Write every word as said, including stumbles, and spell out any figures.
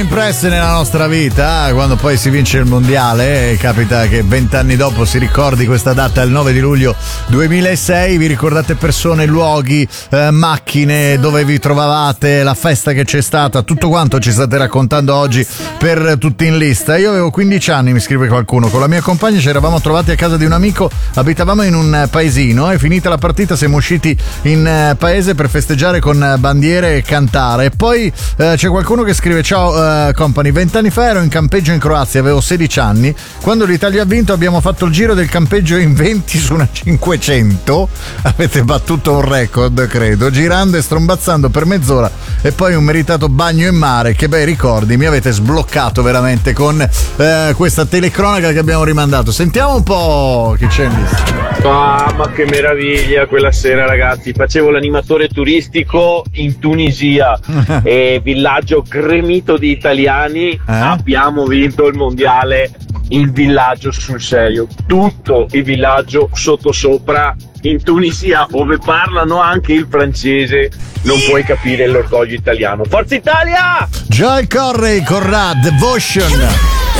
Impresse nella nostra vita, quando poi si vince il mondiale, capita che vent'anni dopo si ricordi questa data, il nove di luglio duemilasei. Vi ricordate persone, luoghi, eh, macchine, dove vi trovavate, la festa che c'è stata, tutto quanto ci state raccontando oggi per tutti in lista. Io avevo quindici anni, mi scrive qualcuno, con la mia compagna ci eravamo trovati a casa di un amico, abitavamo in un paesino e finita la partita siamo usciti in paese per festeggiare con bandiere e cantare. E poi eh, c'è qualcuno che scrive: ciao uh, company, vent'anni fa ero in campeggio in Croazia, avevo sedici anni, quando l'Italia ha vinto abbiamo fatto il giro del campeggio in venti su una cinquecento, avete battuto un record credo, girando e strombazzando per mezz'ora e poi un meritato bagno in mare. Che bei ricordi, mi avete sbloccato veramente con eh, questa telecronaca che abbiamo rimandato. Sentiamo un po' chi c'è in lista. Ah, ma che meraviglia quella sera, ragazzi, facevo l'animatore turistico in Tunisia e villaggio gremito di italiani, eh? Abbiamo vinto il mondiale, il villaggio sul serio, tutto il villaggio sottosopra in Tunisia, dove parlano anche il francese, non puoi capire l'orgoglio italiano. Forza Italia! Joy Corey con Rad Devotion.